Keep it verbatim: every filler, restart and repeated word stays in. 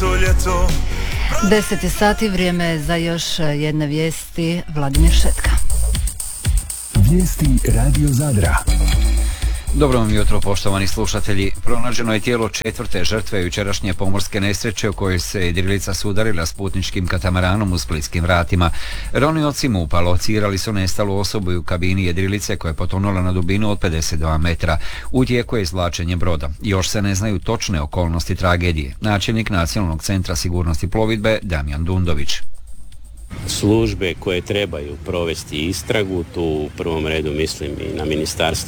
to ljeto. Deset je sati, vrijeme je za još jedne vijesti. Vladimir Šetka. Vijesti Radio Zadra. Dobro vam jutro, poštovani slušatelji. Pronađeno je tijelo četvrte žrtve jučerašnje pomorske nesreće u kojoj se jedrilica sudarila s putničkim katamaranom u splitskim vratima. Ronioci MUP-a locirali su nestalu osobu u kabini jedrilice koja je potonula na dubinu od pedeset dva metra. U tijeku je izvlačenje broda. Još se ne znaju točne okolnosti tragedije. Načelnik Nacionalnog centra sigurnosti plovidbe Damjan Dundović. Službe koje trebaju provesti istragu, tu u prvom redu mislim i na Ministarstvo